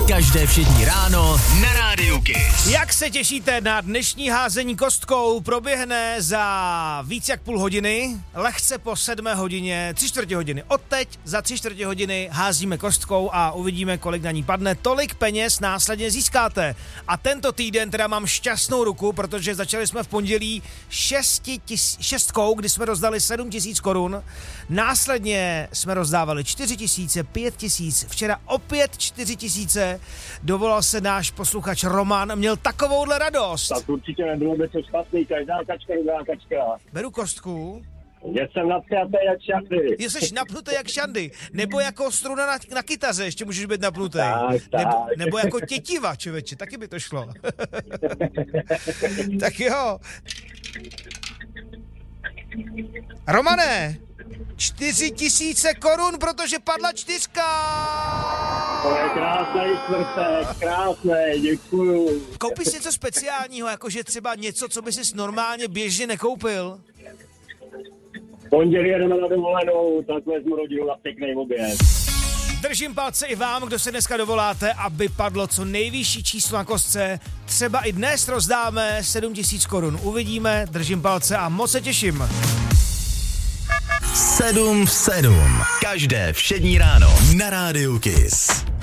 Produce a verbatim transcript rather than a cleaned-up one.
Každé všední ráno na Rádiu Kiss. Jak se těšíte na dnešní házení kostkou? Proběhne za víc jak půl hodiny, lehce po sedmé hodině, tři čtvrtě hodiny. Odteď za tři čtvrtě hodiny házíme kostkou a uvidíme, kolik na ní padne. Tolik peněz následně získáte. A tento týden teda mám šťastnou ruku, protože začali jsme v pondělí šesti tis, šestkou, kdy jsme rozdali sedm tisíc korun. Následně jsme rozdávali čtyři tisíce, pět tisíc, včera opět čtyři tisíce. Dovolal se náš posluchač Roman, měl takovouhle radost. Tak určitě nebylo by to špatný, každá kačka, každá kačka. Beru kostku. Já jsem napnutý jak šandy. Jsi napnutý jak šandy, nebo jako struna na, na kytaře, ještě můžeš být napnutý. Tak, tak. Nebo, nebo jako tětiva, člověče, taky by to šlo. Tak jo. Romane, čtyři tisíce korun, protože padla čtyřka. To je krásný čtvrtek, krásný, děkuju. Koupíš něco speciálního, jakože třeba něco, co by si normálně běžně nekoupil? V pondělí jedeme na dovolenou, tak vezmu rodinu na pěkný oběd. Držím palce i vám, kdo se dneska dovoláte, aby padlo co nejvyšší číslo na kostce. Třeba i dnes rozdáme sedm tisíc korun. Uvidíme, držím palce a moc se těším. sedm v sedm. Každé všední ráno na Rádiu Kiss.